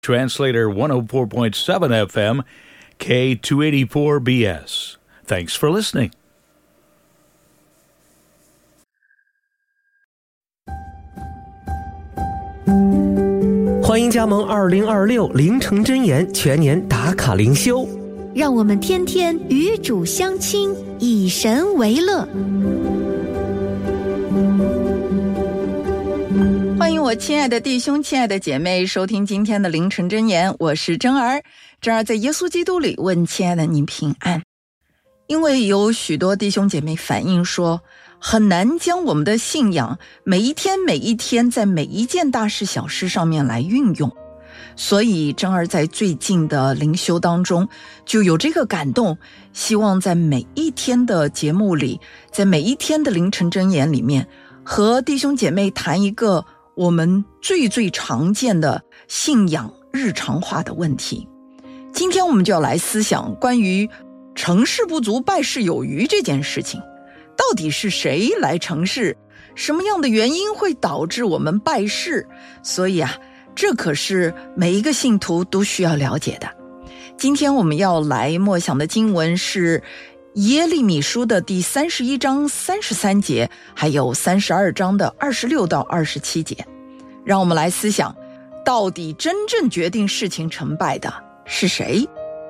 Translator 104.7 FM, K284BS. Thanks for listening. 欢迎加盟2026灵城真言全年打卡灵修， 让我们天天与主相亲，以神为乐。 欢迎我亲爱的弟兄亲爱的姐妹收听今天的凌晨真言，我是真儿。真儿在耶稣基督里问亲爱的您平安。因为有许多弟兄姐妹反映说，很难将我们的信仰每一天在每一件大事小事上面来运用，所以真儿在最近的灵修当中就有这个感动，希望在每一天的节目里，在每一天的凌晨真言里面，和弟兄姐妹谈一个我们最常见的信仰日常化的问题。今天我们就要来思想关于成事不足败事有余这件事情，到底是谁来成事？什么样的原因会导致我们败事？所以这可是每一个信徒都需要了解的。今天我们要来默想的经文是耶利米书的第31章33节，还有32章的26到27节。让我们来思想，到底真正决定事情成败的是谁？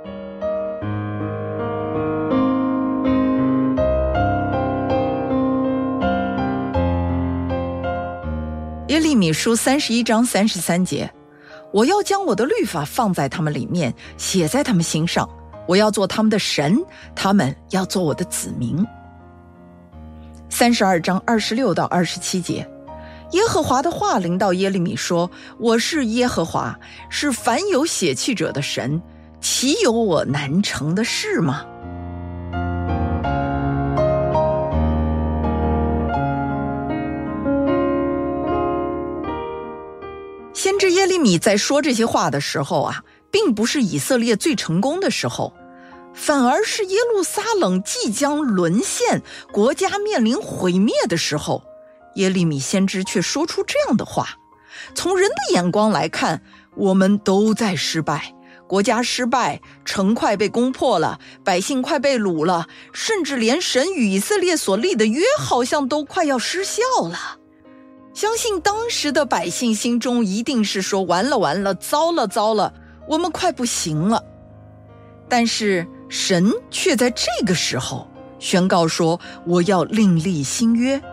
耶利米书31章33节，我要将我的律法放在他们里面，写在他们心上，我要做他们的神，他们要做我的子民。32章26到27节，耶和华的话临到耶利米说，我是耶和华，是凡有血气者的神，岂有我难成的事吗？先知耶利米在说这些话的时候并不是以色列最成功的时候，反而是耶路撒冷即将沦陷，国家面临毁灭的时候，耶利米先知却说出这样的话。从人的眼光来看，我们都在失败，国家失败，城快被攻破了，百姓快被掳了，甚至连神与以色列所立的约好像都快要失效了。相信当时的百姓心中一定是说，完了，糟了，我们快不行了。但是神却在这个时候宣告说，我要另立新约。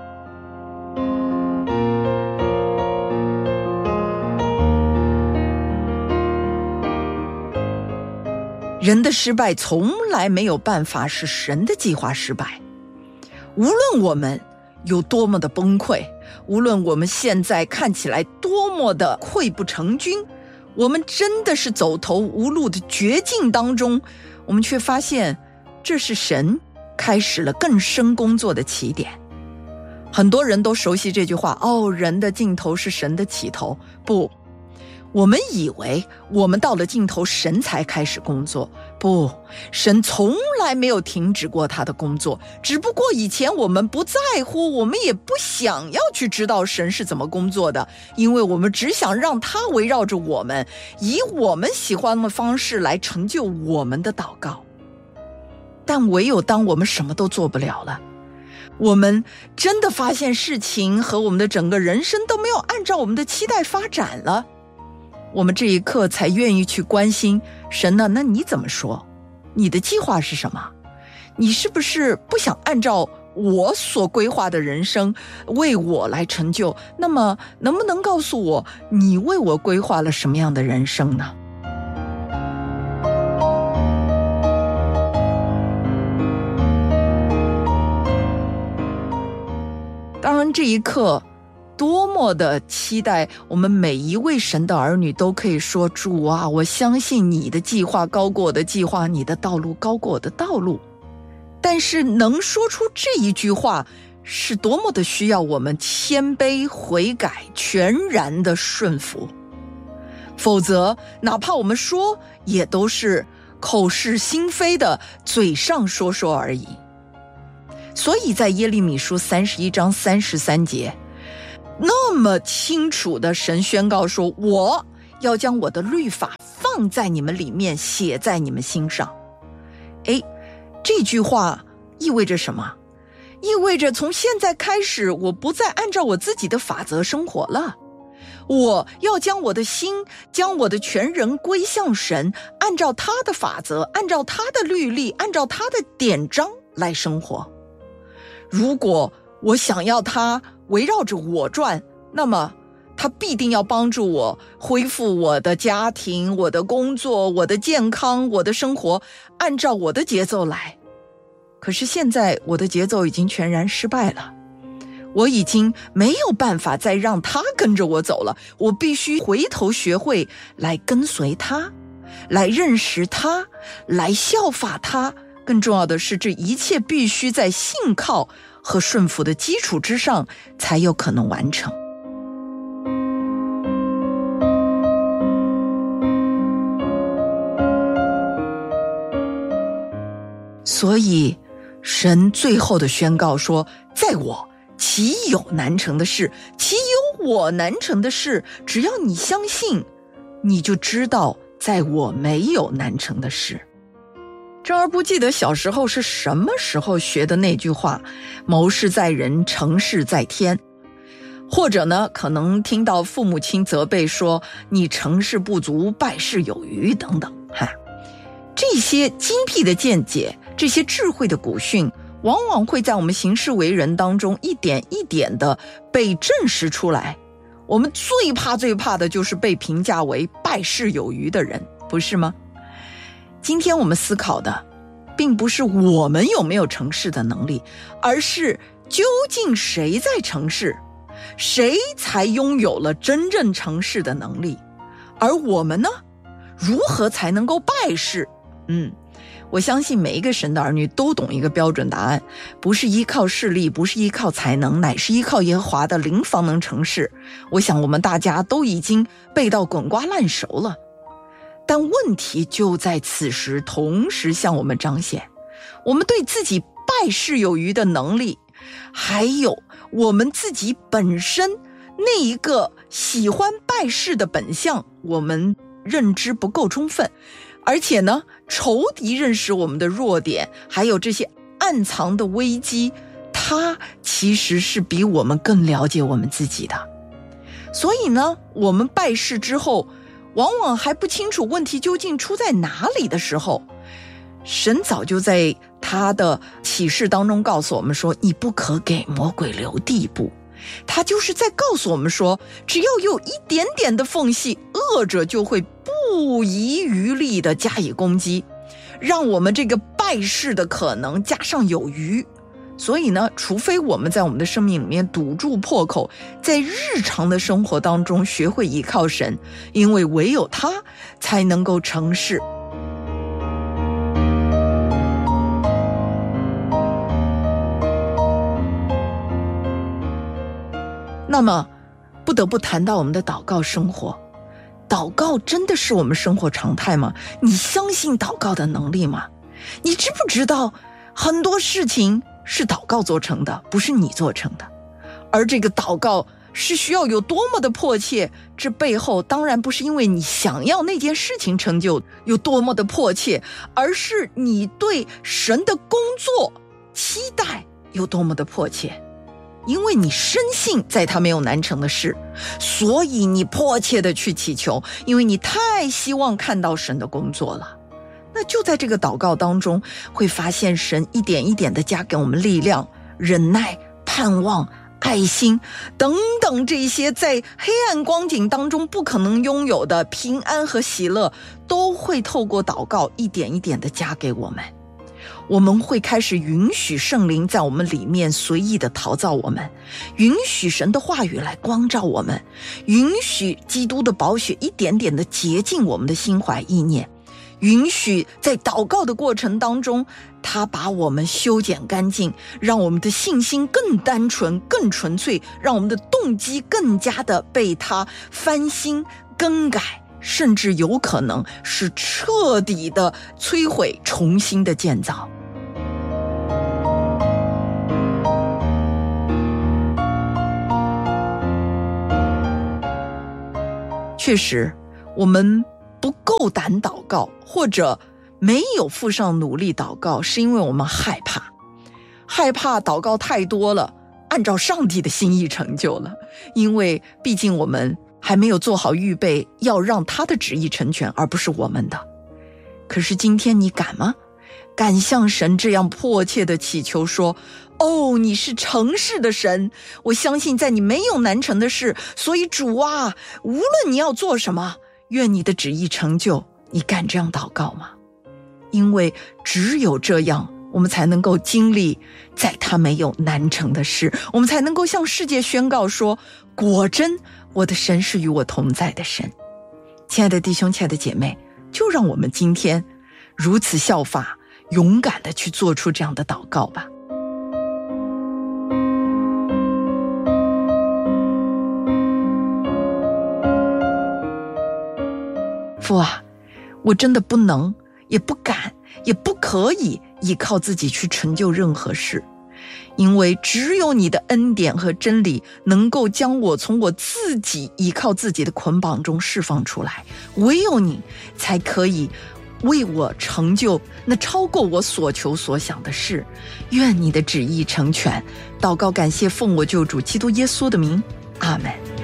人的失败从来没有办法使神的计划失败。无论我们有多么的崩溃，无论我们现在看起来多么的溃不成军，我们真的是走投无路的绝境当中，我们却发现这是神开始了更深工作的起点。很多人都熟悉这句话，人的尽头是神的起头。不，我们以为我们到了尽头，神才开始工作。不，神从来没有停止过他的工作，只不过以前我们不在乎，我们也不想要去知道神是怎么工作的，因为我们只想让他围绕着我们，以我们喜欢的方式来成就我们的祷告。但唯有当我们什么都做不了了，我们真的发现事情和我们的整个人生都没有按照我们的期待发展了，我们这一刻才愿意去关心神呢，那你怎么说？你的计划是什么？你是不是不想按照我所规划的人生为我来成就？那么能不能告诉我，你为我规划了什么样的人生呢？当然这一刻多么的期待，我们每一位神的儿女都可以说，主啊，我相信你的计划高过我的计划，你的道路高过我的道路。但是能说出这一句话，是多么的需要我们谦卑悔改，全然的顺服。否则哪怕我们说，也都是口是心非的，嘴上说说而已。所以在耶利米书31章33节，那么清楚的神宣告说，我要将我的律法放在你们里面，写在你们心上。这句话意味着什么？意味着从现在开始，我不再按照我自己的法则生活了。我要将我的心，将我的全人归向神，按照他的法则，按照他的律例，按照他的典章来生活。如果我想要他围绕着我转，那么他必定要帮助我恢复我的家庭、我的工作、我的健康、我的生活，按照我的节奏来。可是现在我的节奏已经全然失败了，我已经没有办法再让他跟着我走了，我必须回头学会来跟随他，来认识他，来效法他。更重要的是，这一切必须在信靠和顺服的基础之上才有可能完成。所以神最后的宣告说，在我岂有难成的事？岂有我难成的事？只要你相信，你就知道在我没有难成的事。正儿不记得小时候是什么时候学的那句话，谋事在人，成事在天。或者呢，可能听到父母亲责备说你成事不足，败事有余等等。这些精辟的见解，这些智慧的古训，往往会在我们行事为人当中一点一点的被证实出来。我们最怕的就是被评价为败事有余的人，不是吗？今天我们思考的并不是我们有没有成事的能力，而是究竟谁在成事，谁才拥有了真正成事的能力，而我们呢，如何才能够败事？我相信每一个神的儿女都懂一个标准答案，不是依靠势力，不是依靠才能，乃是依靠耶和华的灵方能成事。我想我们大家都已经背到滚瓜烂熟了，但问题就在此时同时向我们彰显，我们对自己败事有余的能力，还有我们自己本身那一个喜欢败事的本相，我们认知不够充分。而且呢，仇敌认识我们的弱点，还有这些暗藏的危机，他其实是比我们更了解我们自己的。所以呢，我们败事之后，往往还不清楚问题究竟出在哪里的时候，神早就在他的启示当中告诉我们说，你不可给魔鬼留地步。他就是在告诉我们说，只要有一点点的缝隙，恶者就会不遗余力地加以攻击，让我们这个败事的可能加上有余。所以呢，除非我们在我们的生命里面堵住破口，在日常的生活当中学会依靠神，因为唯有他才能够成事。那么不得不谈到我们的祷告生活。祷告真的是我们生活常态吗？你相信祷告的能力吗？你知不知道很多事情是祷告做成的，不是你做成的？而这个祷告是需要有多么的迫切，这背后当然不是因为你想要那件事情成就有多么的迫切，而是你对神的工作期待有多么的迫切。因为你深信在他没有难成的事，所以你迫切的去祈求，因为你太希望看到神的工作了。那就在这个祷告当中，会发现神一点一点的加给我们力量、忍耐、盼望、爱心等等，这些在黑暗光景当中不可能拥有的平安和喜乐，都会透过祷告一点一点的加给我们。我们会开始允许圣灵在我们里面随意的陶造我们，允许神的话语来光照我们，允许基督的宝血一点点的洁净我们的心怀意念，允许在祷告的过程当中，他把我们修剪干净，让我们的信心更单纯、更纯粹，让我们的动机更加的被他翻新更改，甚至有可能是彻底的摧毁，重新的建造。确实， 我们不够胆祷告，或者没有付上努力祷告，是因为我们害怕祷告太多了，按照上帝的心意成就了，因为毕竟我们还没有做好预备，要让他的旨意成全，而不是我们的。可是今天你敢吗？敢向神这样迫切的祈求说，你是诚实的神，我相信在你没有难成的事，所以主啊，无论你要做什么，愿你的旨意成就。你敢这样祷告吗？因为只有这样，我们才能够经历在他没有难成的事，我们才能够向世界宣告说，果真我的神是与我同在的神。亲爱的弟兄，亲爱的姐妹，就让我们今天如此效法，勇敢的去做出这样的祷告吧。父啊，我真的不能，也不敢，也不可以依靠自己去成就任何事，因为只有你的恩典和真理能够将我从我自己依靠自己的捆绑中释放出来，唯有你才可以为我成就那超过我所求所想的事。愿你的旨意成全。祷告感谢，奉我救主基督耶稣的名，阿们。